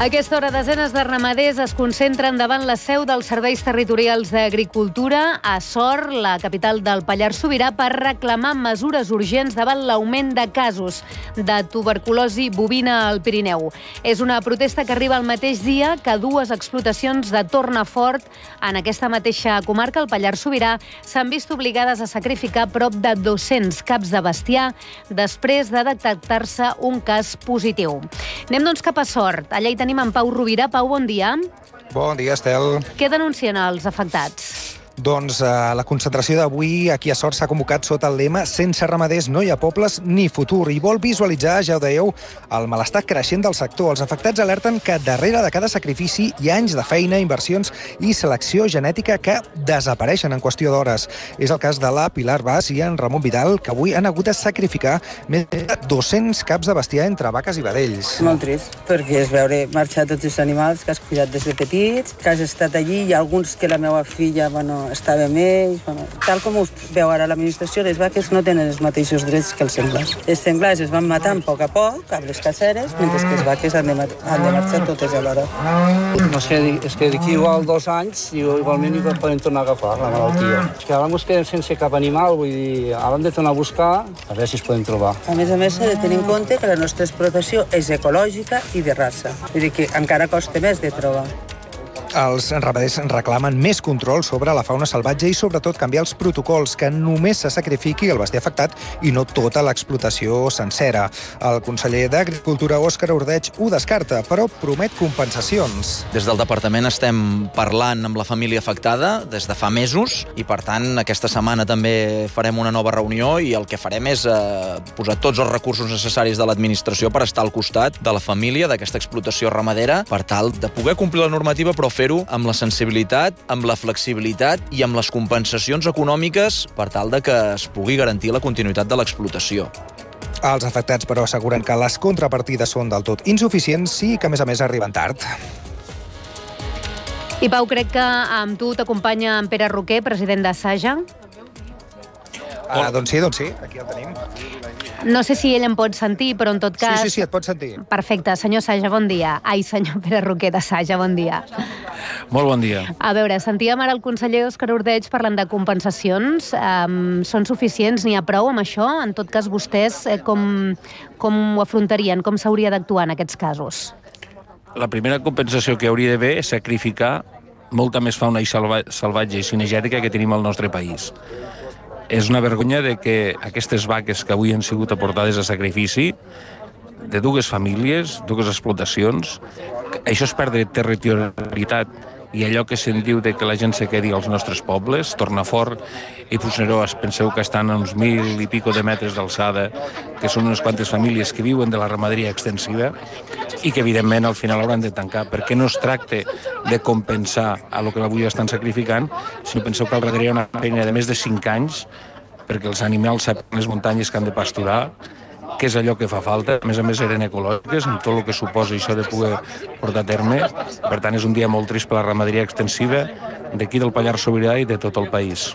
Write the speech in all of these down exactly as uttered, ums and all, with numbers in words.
A aquesta hora, desenes de ramaders es concentren davant la seu dels Serveis Territorials d'Agricultura a Sort, la capital del Pallars Sobirà, per reclamar mesures urgents davant l'augment de casos de tuberculosi bovina al Pirineu. És una protesta que arriba el mateix dia que dues explotacions de Tornafort en aquesta mateixa comarca, el Pallars Sobirà, s'han vist obligades a sacrificar prop de dos-cents caps de bestiar després de detectar-se un cas positiu. Anem doncs cap a Sort. Allà hi tenim en Pau Rovira. Pau, bon dia. Bon dia, Estel. Què denuncien els afectats? Doncs eh, la concentració d'avui aquí a Sort s'ha convocat sota el lema «Sense ramaders no hi ha pobles ni futur» i vol visualitzar, ja ho dèieu, el malestar creixent del sector. Els afectats alerten que darrere de cada sacrifici hi ha anys de feina, inversions i selecció genètica que desapareixen en qüestió d'hores. És el cas de la Pilar Bas i en Ramon Vidal, que avui han hagut de sacrificar més de dos-cents caps de bestiar entre vaques i vedells. Molt trist, perquè és veure marxar tots els animals que has cuidat des de petits, que has estat allí. Hi ha alguns que la meva filla, bueno, estava amb ells. Bueno, tal com ho veu ara l'administració, les vaques no tenen els mateixos drets que els senglars. Els senglars es van matant a poc a poc, amb les caceres, mentre que les vaques han de, han de marxar totes alhora. No sé, és que d'aquí igual dos anys igualment hi poden tornar a agafar la malaltia. És que ara ens quedem sense cap animal, vull dir, ara hem de tornar a buscar a veure si es poden trobar. A més a més, s'ha de tenir en compte que la nostra explotació és ecològica i de raça. Vull dir que encara costa més de trobar. Els ramaders reclamen més control sobre la fauna salvatge i, sobretot, canviar els protocols, que només se sacrifiqui el bestiar afectat i no tota l'explotació sencera. El conseller d'Agricultura, Òscar Ordeig, ho descarta, però promet compensacions. Des del departament estem parlant amb la família afectada des de fa mesos i, per tant, aquesta setmana també farem una nova reunió i el que farem és eh, posar tots els recursos necessaris de l'administració per estar al costat de la família d'aquesta explotació ramadera per tal de poder complir la normativa, però fer-ho amb la sensibilitat, amb la flexibilitat i amb les compensacions econòmiques per tal de que es pugui garantir la continuïtat de l'explotació. Els afectats, però, asseguren que les contrapartides són del tot insuficients i que, a més a més, arriben tard. I, Pau, crec que amb tu t'acompanya en Pere Roquer, president de Saja. Ah, doncs sí, doncs sí, aquí el tenim. No sé si ell em pot sentir, però en tot cas... Sí, sí, sí, et pot sentir. Perfecte. Senyor Saja, bon dia. Ai, senyor Pere Roquer de Saja, bon dia. Molt bon dia. A veure, sentíem ara el conseller Òscar Ordeig parlant de compensacions. Um, són suficients? N'hi ha prou amb això? En tot cas, vostès eh, com, com ho afrontarien? Com s'hauria d'actuar en aquests casos? La primera compensació que hauria d'haver és sacrificar molta més fauna i salva, salvatge i cinegètica que tenim al nostre país. És una vergonya de que aquestes vaques que avui han sigut aportades a sacrifici de dues famílies, dues explotacions, això és perdre territorialitat i allò que se'n diu de que la gent se quedi als nostres pobles, Tornafort i Puigneró, penseu que estan a uns mil i pico de metres d'alçada, que són unes quantes famílies que viuen de la ramaderia extensiva i que evidentment al final hauran de tancar, perquè no es tracta de compensar a lo que avui estan sacrificant, sinó penseu que al darrere hi ha una feina de més de cinc anys perquè els animals saben les muntanyes que han de pasturar, que és allò que fa falta. A més a més eren ecològiques, amb tot el que suposa això de poder portar a terme. Per tant, és un dia molt trist per la ramaderia extensiva d'aquí del Pallars Sobirà i de tot el país.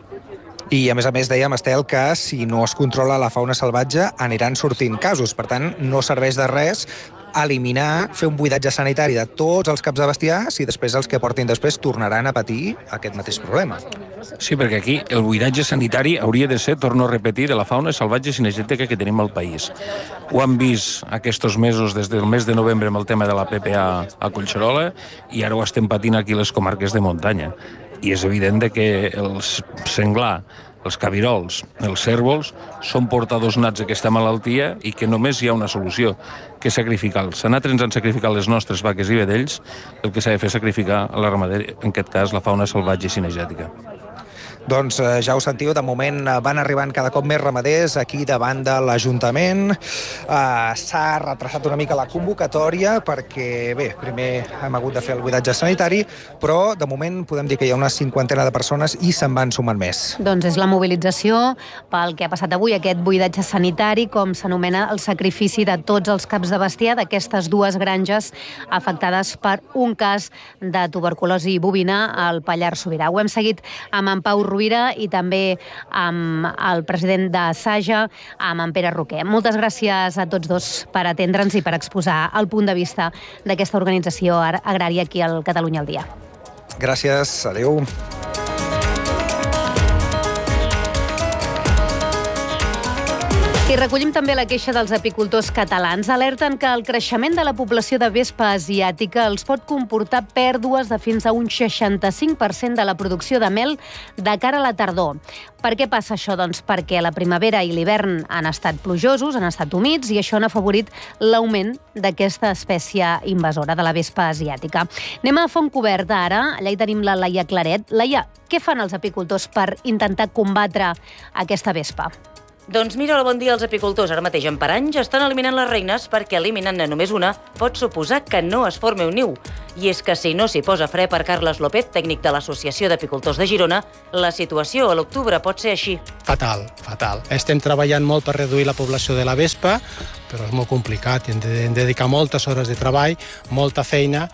I, a més a més, dèiem, Estel, que si no es controla la fauna salvatge aniran sortint casos. Per tant, no serveix de res eliminar, fer un buidatge sanitari de tots els caps de bestiar si després els que portin després tornaran a patir aquest mateix problema. Sí, perquè aquí el buidatge sanitari hauria de ser, torno a repetir, de la fauna salvatge cinegètica que tenim al país. Ho hem vist aquests mesos, des del mes de novembre, amb el tema de la P P A a Collserola, i ara ho estem patint aquí a les comarques de muntanya. I és evident que el senglar, els cabirols, els cérvols, són portadors nats d'aquesta malaltia i que només hi ha una solució, que és sacrificar-los. A nosaltres ens han sacrificat les nostres vaques i vedells, el que s'ha de fer és sacrificar a la ramaderia, en aquest cas la fauna salvatge i cinegètica. Doncs eh, ja ho sentiu, de moment eh, van arribant cada cop més ramaders aquí davant de l'Ajuntament. Eh, S'ha retrasat una mica la convocatòria perquè, bé, primer hem hagut de fer el buidatge sanitari, però de moment podem dir que hi ha una cinquantena de persones i se'n van sumant més. Doncs és la mobilització pel que ha passat avui, aquest buidatge sanitari, com s'anomena el sacrifici de tots els caps de bestiar d'aquestes dues granges afectades per un cas de tuberculosi bovina al Pallars Sobirà. Ho hem seguit amb en Pau Rovira, Rovira, i també amb el president de Saja, amb en Pere Roquer. Moltes gràcies a tots dos per atendre'ns i per exposar el punt de vista d'aquesta organització agrària aquí al Catalunya al dia. Gràcies, adeu. I recollim també la queixa dels apicultors catalans. Alerten que el creixement de la població de vespa asiàtica els pot comportar pèrdues de fins a un seixanta-cinc per cent de la producció de mel de cara a la tardor. Per què passa això? Doncs perquè la primavera i l'hivern han estat plujosos, han estat humits, i això ha afavorit l'augment d'aquesta espècie invasora de la vespa asiàtica. Anem a Fontcoberta ara. Allà hi tenim la Laia Claret. Laia, què fan els apicultors per intentar combatre aquesta vespa? Doncs mira, bon dia als apicultors. Ara mateix en Paranys estan eliminant les reines perquè eliminant-ne només una pot suposar que no es formi un niu. I és que si no s'hi posa fre per Carles López, tècnic de l'Associació d'Apicultors de Girona, la situació a l'octubre pot ser així. Fatal, fatal. Estem treballant molt per reduir la població de la vespa, però és molt complicat. Hem de dedicar moltes hores de treball, molta feina,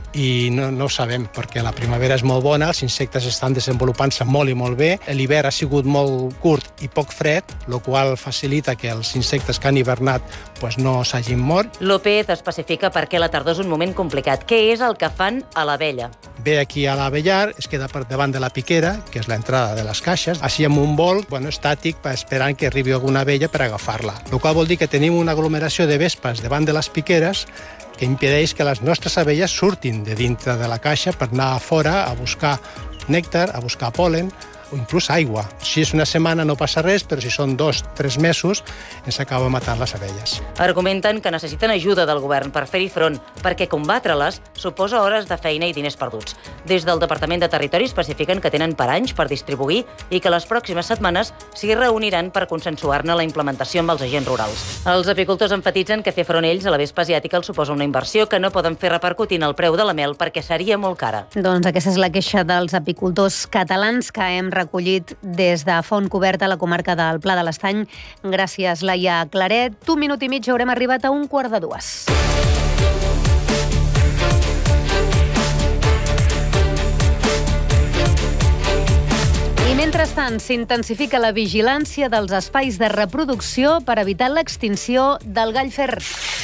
i no, no ho sabem, perquè la primavera és molt bona, els insectes estan desenvolupant-se molt i molt bé, l'hivern ha sigut molt curt i poc fred, el qual facilita que els insectes que han hivernat pues, no s'hagin mort. López especifica per què la tardor és un moment complicat. Què és el que fan a l'abella? Ve aquí a l'avellar, es queda per davant de la piquera, que és l'entrada de les caixes, així amb un vol bueno, estàtic esperant que arribi alguna abella per agafar-la. El qual vol dir que tenim una aglomeració de vespes davant de les piqueres que impedeix que les nostres abelles surtin de dintre de la caixa per anar a fora a buscar nèctar, a buscar pol·len o inclús aigua. Si és una setmana no passa res, però si són dos, tres mesos, ens acaba matant les abelles. Argumenten que necessiten ajuda del govern per fer-hi front, perquè combatre-les suposa hores de feina i diners perduts. Des del Departament de Territori especifiquen que tenen paranys per distribuir i que les pròximes setmanes s'hi reuniran per consensuar-ne la implementació amb els agents rurals. Els apicultors enfatitzen que fer front ells a la vespa asiàtica els suposa una inversió que no poden fer repercutir en el preu de la mel perquè seria molt cara. Doncs aquesta és la queixa dels apicultors catalans que hem recollit des de Fontcoberta, a la comarca del Pla de l'Estany. Gràcies, Laia Claret. Un minut i mig haurem arribat a un quart de dues. I mentrestant, s'intensifica la vigilància dels espais de reproducció per evitar l'extinció del gall fer.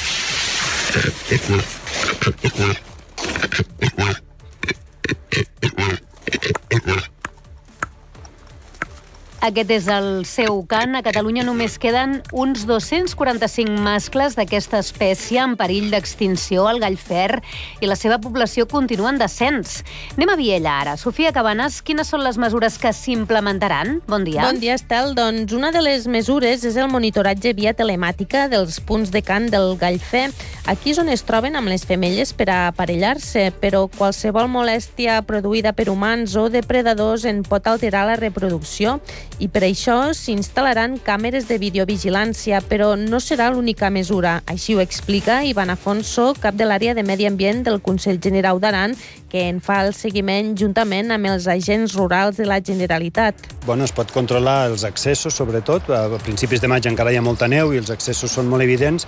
Aquest és el seu cant. A Catalunya només queden uns dos-cents quaranta-cinc mascles d'aquesta espècie en perill d'extinció, el gall fer, i la seva població continua en descens. Anem a Viella ara. Sofia Cabanes, quines són les mesures que s'implementaran? Bon dia. Bon dia, Estel. Doncs una de les mesures és el monitoratge via telemàtica dels punts de cant del gall fer. Aquí és on es troben amb les femelles per a aparellar-se, però qualsevol molèstia produïda per humans o depredadors en pot alterar la reproducció. I per això s'instal·laran càmeres de videovigilància, però no serà l'única mesura. Així ho explica Ivan Afonso, cap de l'àrea de Medi Ambient del Consell Generau d'Aran, que en fa el seguiment juntament amb els agents rurals de la Generalitat. Bueno, es pot controlar els accessos, sobretot. A principis de maig encara hi ha molta neu i els accessos són molt evidents,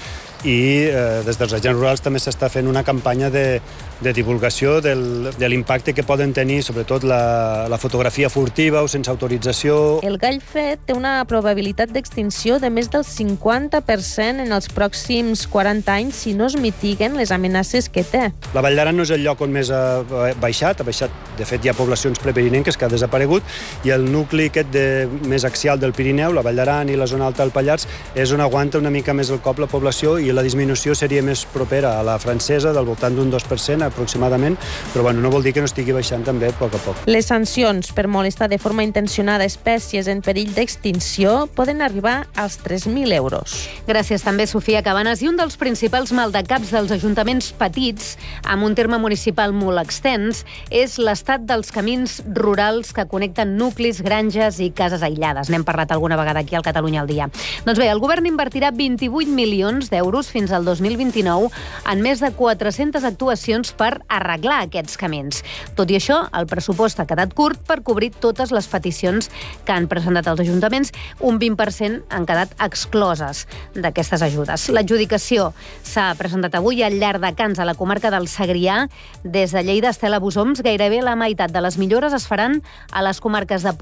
i eh, des dels agents rurals també s'està fent una campanya de, de divulgació del, de l'impacte que poden tenir, sobretot la, la fotografia furtiva o sense autorització. El gall fer té una probabilitat d'extinció de més del cinquanta per cent en els pròxims quaranta anys si no es mitiguen les amenaces que té. La Vall d'Aran no és el lloc on més ha baixat, ha baixat, de fet hi ha poblacions prepirinenques que ha desaparegut, i el nucli aquest de, més axial del Pirineu, la Vall d'Aran i la zona alta del Pallars, és on aguanta una mica més el cop la població, i la disminució seria més propera a la francesa, del voltant d'un dos per cent aproximadament, però bueno, no vol dir que no estigui baixant també a poc a poc. Les sancions per molestar de forma intencionada espècies en perill d'extinció poden arribar als tres mil euros. Gràcies també, Sofia Cabanes. I un dels principals maldecaps dels ajuntaments petits, amb un terme municipal molt extens, és l'estat dels camins rurals que connecten nuclis, granges i cases aïllades. N'hem parlat alguna vegada aquí al Catalunya al dia. Doncs bé, el govern invertirà vint-i-vuit milions d'euros fins al dos mil vint-i-nou en més de quatre-centes actuacions per arreglar aquests camins. Tot i això, el pressupost ha quedat curt per cobrir totes les peticions que han presentat els ajuntaments. Un vint per cent han quedat excloses d'aquestes ajudes. L'adjudicació s'ha presentat avui al Llardecans, a la comarca del Segrià. Des de Lleida, Estela Busoms, gairebé la meitat de les millores es faran a les comarques de Ponent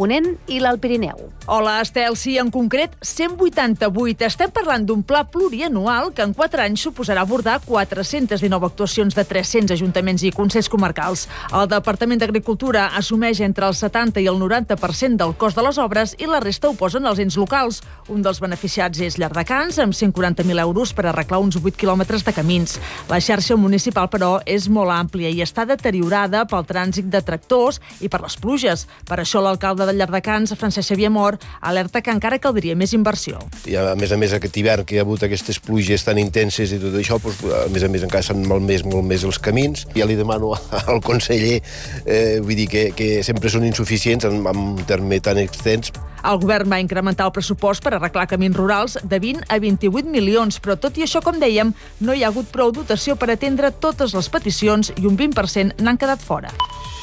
i l'Alt Pirineu. Hola, Estel. Sí, en concret, cent vuitanta-vuit. Estem parlant d'un pla plurianual que en quatre anys suposarà abordar quatre-centes dinou actuacions de tres-cents ajuntaments i consells comarcals. El Departament d'Agricultura assumeix entre el setanta i el noranta per cent del cost de les obres i la resta ho posen els ens locals. Un dels beneficiats és Llardecans, amb cent quaranta mil euros per arreglar uns vuit quilòmetres de camins. La xarxa municipal, però, és molt àmplia i està deteriorada pel trànsit de tractors i per les pluges. Per això l'alcalde de Llardecans, Francesc Xavier Mor, alerta que encara caldria més inversió. I a més a més aquest hivern que hi ha hagut aquestes pluges tan intenses i tot això, doncs, a més a més encara s'han malmès molt més els camins. Ja li demano al conseller, eh, vull dir que, que sempre són insuficients en, en un terme tan extens. El govern va incrementar el pressupost per arreglar camins rurals de vint a vint-i-vuit milions, però tot i això, com dèiem, no hi ha hagut prou dotació per atendre totes les peticions i un vint per cent n'han quedat fora.